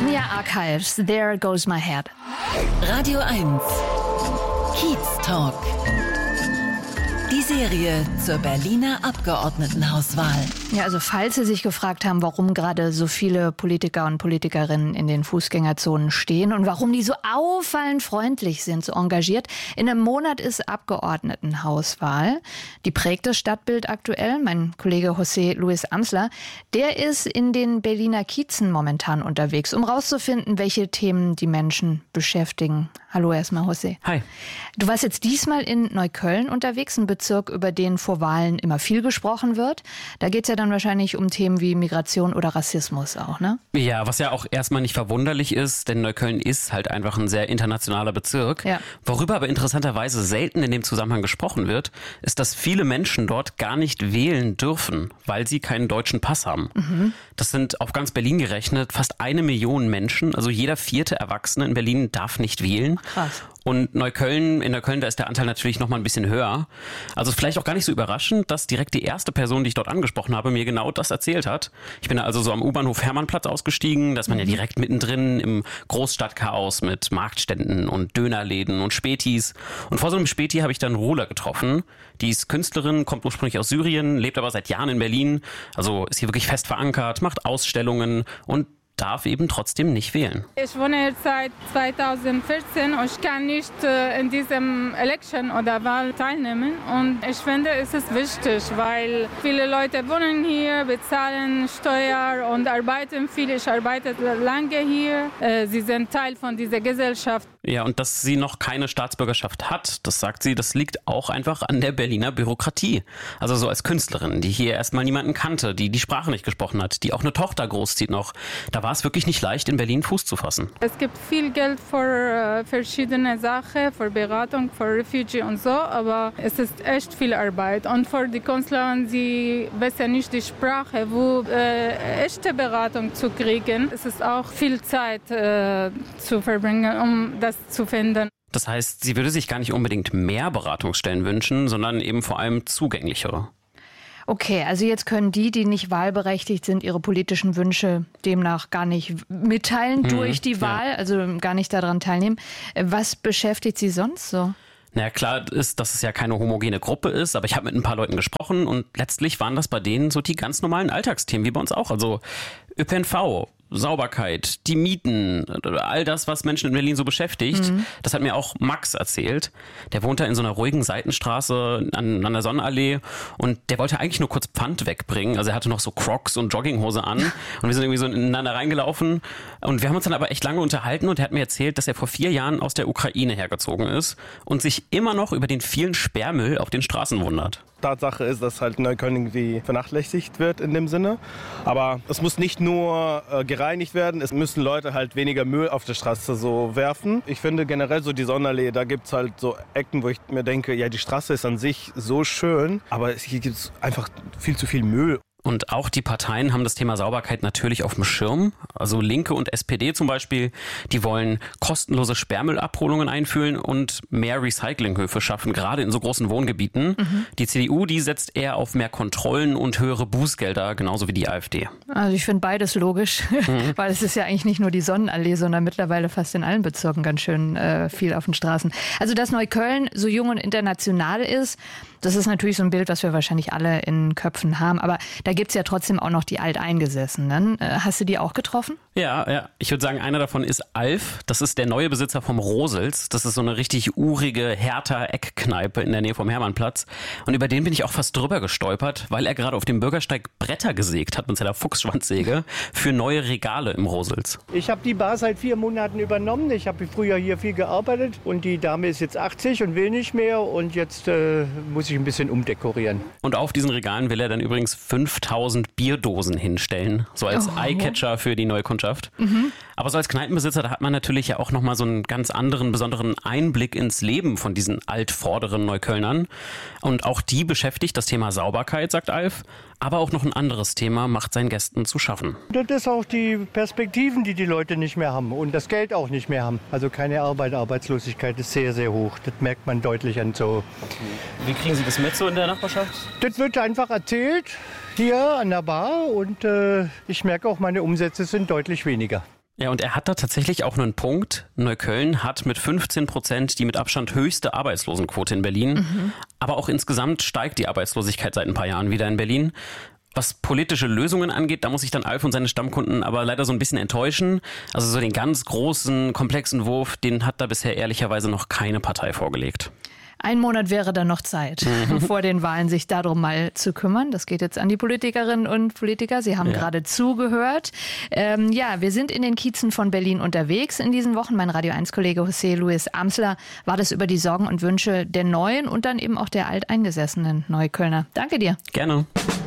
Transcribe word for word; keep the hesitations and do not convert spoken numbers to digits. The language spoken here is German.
Mia Archives, There Goes My Head. Radio eins. Kiez Talk. Die Serie zur Berliner Abgeordnetenhauswahl. Ja, also falls Sie sich gefragt haben, warum gerade so viele Politiker und Politikerinnen in den Fußgängerzonen stehen und warum die so auffallend freundlich sind, so engagiert. In einem Monat ist Abgeordnetenhauswahl. Die prägt das Stadtbild aktuell. Mein Kollege José Luis Amsler, der ist in den Berliner Kiezen momentan unterwegs, um rauszufinden, welche Themen die Menschen beschäftigen. Hallo erstmal, José. Hi. Du warst jetzt diesmal in Neukölln unterwegs, ein Bezirk, über den vor Wahlen immer viel gesprochen wird. Da geht es ja dann wahrscheinlich um Themen wie Migration oder Rassismus auch, ne? Ja, was ja auch erstmal nicht verwunderlich ist, denn Neukölln ist halt einfach ein sehr internationaler Bezirk. Ja. Worüber aber interessanterweise selten in dem Zusammenhang gesprochen wird, ist, dass viele Menschen dort gar nicht wählen dürfen, weil sie keinen deutschen Pass haben. Mhm. Das sind auf ganz Berlin gerechnet fast eine Million Menschen, also jeder vierte Erwachsene in Berlin darf nicht wählen. Krass. Und Neukölln, in Neukölln, da ist der Anteil natürlich noch mal ein bisschen höher. Also vielleicht auch gar nicht so überraschend, dass direkt die erste Person, die ich dort angesprochen habe, mir genau das erzählt hat. Ich bin da also so am U-Bahnhof Hermannplatz ausgestiegen, da ist man ja direkt mittendrin im Großstadtchaos mit Marktständen und Dönerläden und Spätis. Und vor so einem Späti habe ich dann Rola getroffen. Die ist Künstlerin, kommt ursprünglich aus Syrien, lebt aber seit Jahren in Berlin. Also ist hier wirklich fest verankert, macht Ausstellungen und darf eben trotzdem nicht wählen. Ich wohne jetzt seit zweitausendvierzehn und ich kann nicht äh, in diesem Election oder Wahl teilnehmen. Und ich finde, es ist wichtig, weil viele Leute wohnen hier, bezahlen Steuer und arbeiten viel. Ich arbeite lange hier. Äh, sie sind Teil von dieser Gesellschaft. Ja, und dass sie noch keine Staatsbürgerschaft hat, das sagt sie, das liegt auch einfach an der Berliner Bürokratie. Also so als Künstlerin, die hier erstmal niemanden kannte, die die Sprache nicht gesprochen hat, die auch eine Tochter großzieht noch. Da war es wirklich nicht leicht, in Berlin Fuß zu fassen. Es gibt viel Geld für äh, verschiedene Sachen, für Beratung, für Refugee und so, aber es ist echt viel Arbeit. Und für die Künstler, sie wissen nicht die Sprache, wo äh, echte Beratung zu kriegen. Es ist auch viel Zeit äh, zu verbringen, um das zu finden. Das heißt, sie würde sich gar nicht unbedingt mehr Beratungsstellen wünschen, sondern eben vor allem zugänglichere. Okay, also jetzt können die, die nicht wahlberechtigt sind, ihre politischen Wünsche demnach gar nicht mitteilen mhm, durch die Wahl, ja. Also gar nicht daran teilnehmen. Was beschäftigt sie sonst so? Na ja, klar ist, dass es ja keine homogene Gruppe ist, aber ich habe mit ein paar Leuten gesprochen und letztlich waren das bei denen so die ganz normalen Alltagsthemen, wie bei uns auch. Also Ö P N V, Sauberkeit, die Mieten, all das, was Menschen in Berlin so beschäftigt. Mhm. Das hat mir auch Max erzählt. Der wohnt da in so einer ruhigen Seitenstraße an, an der Sonnenallee und der wollte eigentlich nur kurz Pfand wegbringen. Also er hatte noch so Crocs und Jogginghose an und wir sind irgendwie so ineinander reingelaufen und wir haben uns dann aber echt lange unterhalten und er hat mir erzählt, dass er vor vier Jahren aus der Ukraine hergezogen ist und sich immer noch über den vielen Sperrmüll auf den Straßen wundert. Tatsache ist, dass halt Neukölln irgendwie vernachlässigt wird in dem Sinne. Aber es muss nicht nur äh, gereinigt werden, es müssen Leute halt weniger Müll auf der Straße so werfen. Ich finde generell so die Sonnenallee, da gibt es halt so Ecken, wo ich mir denke, ja, die Straße ist an sich so schön, aber hier gibt es einfach viel zu viel Müll. Und auch die Parteien haben das Thema Sauberkeit natürlich auf dem Schirm. Also Linke und S P D zum Beispiel, die wollen kostenlose Sperrmüllabholungen einführen und mehr Recyclinghöfe schaffen, gerade in so großen Wohngebieten. Mhm. Die C D U, die setzt eher auf mehr Kontrollen und höhere Bußgelder, genauso wie die AfD. Also ich finde beides logisch, mhm. weil es ist ja eigentlich nicht nur die Sonnenallee, sondern mittlerweile fast in allen Bezirken ganz schön äh, viel auf den Straßen. Also dass Neukölln so jung und international ist, das ist natürlich so ein Bild, was wir wahrscheinlich alle in Köpfen haben. Aber da gibt es ja trotzdem auch noch die Alteingesessenen. Hast du die auch getroffen? Ja, ja. Ich würde sagen, einer davon ist Alf. Das ist der neue Besitzer vom Rosels. Das ist so eine richtig urige Hertha-Eckkneipe in der Nähe vom Hermannplatz. Und über den bin ich auch fast drüber gestolpert, weil er gerade auf dem Bürgersteig Bretter gesägt hat mit seiner Fuchsschwanzsäge für neue Regale im Rosels. Ich habe die Bar seit vier Monaten übernommen. Ich habe früher hier viel gearbeitet und die Dame ist jetzt achtzig und will nicht mehr und jetzt äh, muss ich ein bisschen umdekorieren. Und auf diesen Regalen will er dann übrigens fünftausend Bierdosen hinstellen, so als oh. Eyecatcher für die neue Kundschaft. Mhm. Aber so als Kneipenbesitzer, da hat man natürlich ja auch nochmal so einen ganz anderen, besonderen Einblick ins Leben von diesen altvorderen Neuköllnern. Und auch die beschäftigt das Thema Sauberkeit, sagt Alf. Aber auch noch ein anderes Thema macht seinen Gästen zu schaffen. Das ist auch die Perspektiven, die die Leute nicht mehr haben und das Geld auch nicht mehr haben. Also keine Arbeit, Arbeitslosigkeit ist sehr, sehr hoch. Das merkt man deutlich an so. Wie kriegen Sie das mit so in der Nachbarschaft? Das wird einfach erzählt hier an der Bar und äh, ich merke auch, meine Umsätze sind deutlich weniger. Ja, und er hat da tatsächlich auch einen Punkt. Neukölln hat mit fünfzehn Prozent die mit Abstand höchste Arbeitslosenquote in Berlin. Mhm. Aber auch insgesamt steigt die Arbeitslosigkeit seit ein paar Jahren wieder in Berlin. Was politische Lösungen angeht, da muss ich dann Alf und seine Stammkunden aber leider so ein bisschen enttäuschen. Also so den ganz großen, komplexen Wurf, den hat da bisher ehrlicherweise noch keine Partei vorgelegt. Ein Monat wäre dann noch Zeit, mhm. vor den Wahlen sich darum mal zu kümmern. Das geht jetzt an die Politikerinnen und Politiker. Sie haben ja. gerade zugehört. Ähm, ja, wir sind in den Kiezen von Berlin unterwegs in diesen Wochen. Mein Radio eins Kollege José Luis Amsler war das über die Sorgen und Wünsche der Neuen und dann eben auch der alteingesessenen Neuköllner. Danke dir. Gerne.